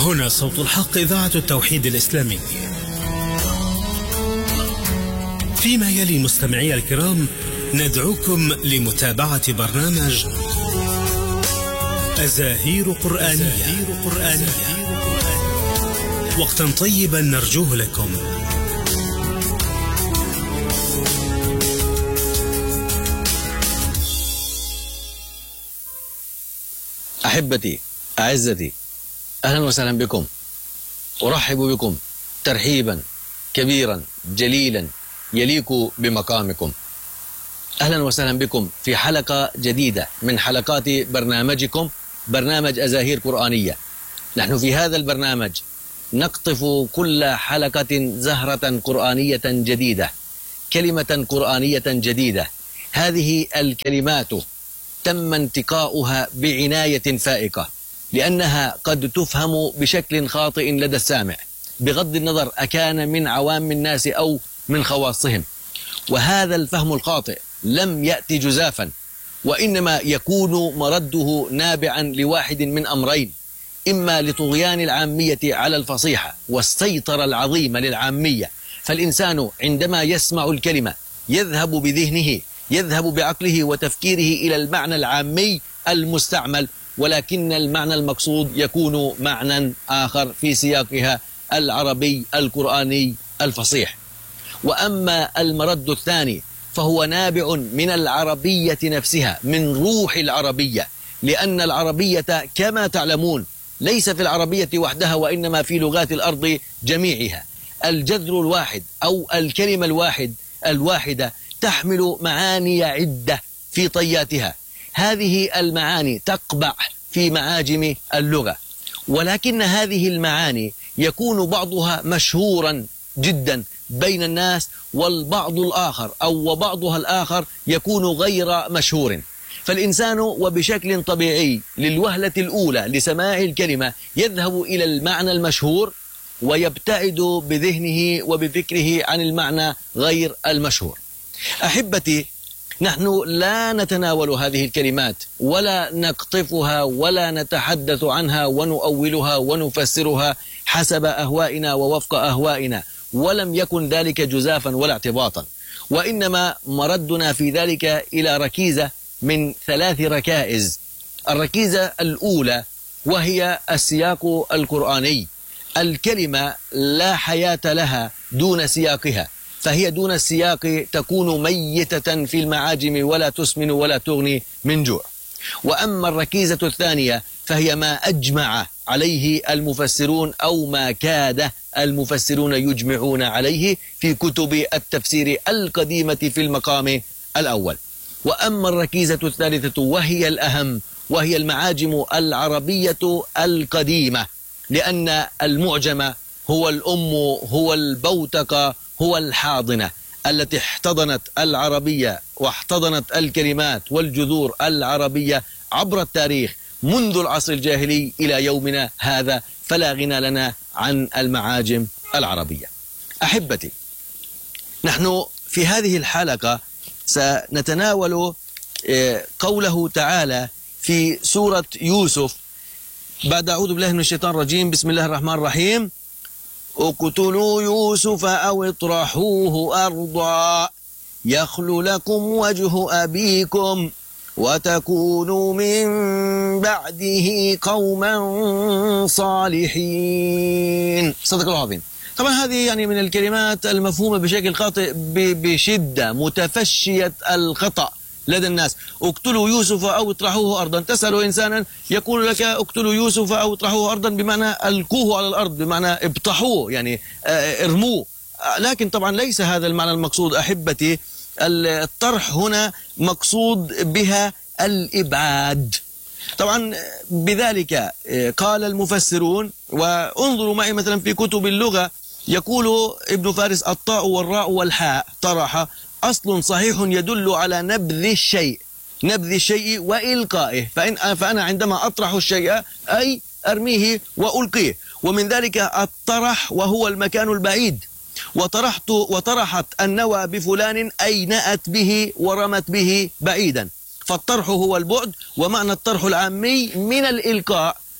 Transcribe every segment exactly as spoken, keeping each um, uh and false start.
هنا صوت الحق، إذاعة التوحيد الإسلامي. فيما يلي مستمعي الكرام ندعوكم لمتابعة برنامج أزاهير قرآنية. وقتا طيبا نرجوه لكم. أحبتي أعزتي، أهلا وسهلا بكم. أرحب بكم ترحيبا كبيرا جليلا يليق بمقامكم. أهلا وسهلا بكم في حلقة جديدة من حلقات برنامجكم، برنامج أزاهير قرآنية. نحن في هذا البرنامج نقطف كل حلقة زهرة قرآنية جديدة، كلمة قرآنية جديدة. هذه الكلمات تم انتقاؤها بعناية فائقة، لأنها قد تفهم بشكل خاطئ لدى السامع، بغض النظر أكان من عوام الناس أو من خواصهم. وهذا الفهم الخاطئ لم يأتي جزافا، وإنما يكون مرده نابعا لواحد من أمرين: إما لطغيان العامية على الفصيحة والسيطرة العظيمة للعامية، فالإنسان عندما يسمع الكلمة يذهب بذهنه، يذهب بعقله وتفكيره إلى المعنى العامي المستعمل، ولكن المعنى المقصود يكون معنى آخر في سياقها العربي القرآني الفصيح. وأما المرد الثاني فهو نابع من العربية نفسها، من روح العربية، لأن العربية كما تعلمون ليس في العربية وحدها، وإنما في لغات الأرض جميعها. الجذر الواحد أو الكلمة الواحد الواحدة تحمل معاني عدة في طياتها. هذه المعاني تقبع في معاجم اللغة، ولكن هذه المعاني يكون بعضها مشهورا جدا بين الناس، والبعض الآخر أو وبعضها الآخر يكون غير مشهور. فالإنسان وبشكل طبيعي للوهلة الأولى لسماع الكلمة يذهب إلى المعنى المشهور، ويبتعد بذهنه وبفكره عن المعنى غير المشهور. أحبتي، نحن لا نتناول هذه الكلمات ولا نقطفها ولا نتحدث عنها ونؤولها ونفسرها حسب أهوائنا ووفق أهوائنا، ولم يكن ذلك جزافا ولا اعتباطا، وإنما مردنا في ذلك إلى ركيزة من ثلاث ركائز. الركيزة الأولى وهي السياق القرآني. الكلمة لا حياة لها دون سياقها، فهي دون السياق تكون ميتة في المعاجم ولا تسمن ولا تغني من جوع. وأما الركيزة الثانية فهي ما أجمع عليه المفسرون أو ما كاد المفسرون يجمعون عليه في كتب التفسير القديمة في المقام الأول. وأما الركيزة الثالثة وهي الأهم، وهي المعاجم العربية القديمة، لأن المعجم هو الأم، هو البوتقة، هو الحاضنة التي احتضنت العربية واحتضنت الكلمات والجذور العربية عبر التاريخ منذ العصر الجاهلي إلى يومنا هذا، فلا غنى لنا عن المعاجم العربية. أحبتي، نحن في هذه الحلقة سنتناول قوله تعالى في سورة يوسف بعد أعوذ بالله من الشيطان الرجيم. بسم الله الرحمن الرحيم: اقتلوا يوسف أو اطرحوه أرضا يخل لكم وجه أبيكم وتكونوا من بعده قوما صالحين. صدق الله العظيم. طبعا هذه يعني من الكلمات المفهومة بشكل خاطئ بشدة، متفشية الخطأ لدى الناس. اقتلوا يوسف أو اطرحوه أرضا، تسأل إنسانا يقول لك اقتلوا يوسف أو اطرحوه أرضا بمعنى ألقوه على الأرض، بمعنى ابطحوه، يعني ارموه. لكن طبعا ليس هذا المعنى المقصود. أحبتي، الطرح هنا مقصود بها الإبعاد. طبعا بذلك قال المفسرون، وانظروا معي مثلا في كتب اللغة يقول ابن فارس: الطاء والراء والحاء طرح أصل صحيح يدل على نبذ الشيء، نبذ الشيء وإلقائه. فإن فأنا عندما أطرح الشيء أي أرميه وألقيه، ومن ذلك الطرح وهو المكان البعيد. وطرحت وطرحت النوى بفلان أي نأت به ورمت به بعيدا، فالطرح هو البعد، ومعنى الطرح العامي من الإلقاء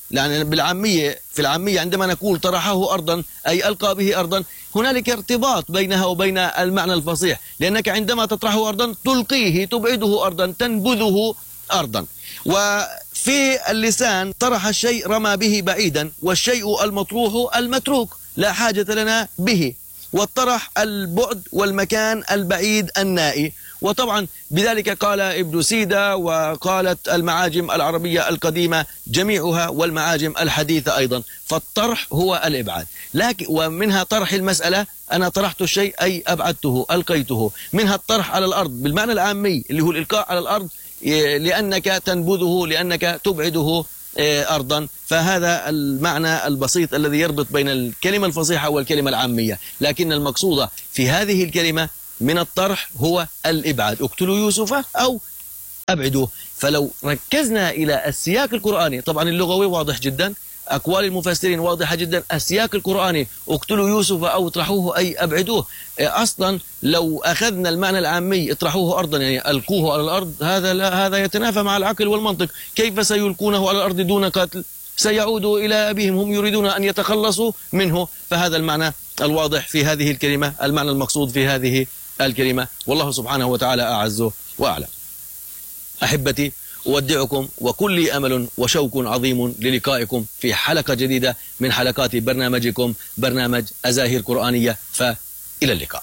يعني بالعامية في العامية عندما نقول طرحه أرضا أي ألقى به أرضا، هنالك ارتباط بينها وبين المعنى الفصيح، لأنك عندما تطرحه أرضا تلقيه، تبعده أرضا، تنبذه أرضا. وفي اللسان طرح الشيء رمى به بعيدا، والشيء المطروح المتروك لا حاجة لنا به، والطرح البعد والمكان البعيد النائي. وطبعا بذلك قال ابن سيدة وقالت المعاجم العربية القديمة جميعها والمعاجم الحديثة أيضا، فالطرح هو الإبعاد. لكن ومنها طرح المسألة، أنا طرحت الشيء أي أبعدته ألقيته. منها الطرح على الأرض بالمعنى العامي اللي هو الإلقاء على الأرض، لأنك تنبذه، لأنك تبعده أرضا. فهذا المعنى البسيط الذي يربط بين الكلمة الفصيحة والكلمة العامية. لكن المقصود في هذه الكلمة من الطرح هو الإبعاد، اقتلوا يوسف أو أبعدوه. فلو ركزنا إلى السياق القرآني، طبعا اللغوي واضح جدا، أقوال المفسرين واضحة جدا، السياق القرآني اقتلوا يوسف أو اطرحوه أي أبعدوه. أصلا لو أخذنا المعنى العامي اطرحوه أرضا يعني ألقوه على الأرض، هذا لا هذا يتنافى مع العقل والمنطق. كيف سيلقونه على الأرض دون قتل؟ سيعودوا إلى أبيهم، هم يريدون أن يتخلصوا منه. فهذا المعنى الواضح في هذه الكلمة، المعنى المقصود في هذه الكلمة، والله سبحانه وتعالى أعز وأعلم. أحبتي، أودعكم وكل أمل وشوق عظيم للقائكم في حلقة جديدة من حلقات برنامجكم برنامج أزاهير قرآنية، فإلى اللقاء.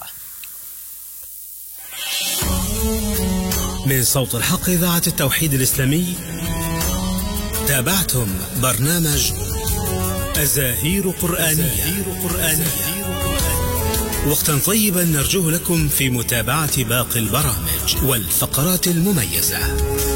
من صوت الحق إذاعة التوحيد الإسلامي، تابعتم برنامج أزاهير قرآنية. وقتا طيبا نرجوه لكم في متابعة باقي البرامج والفقرات المميزة.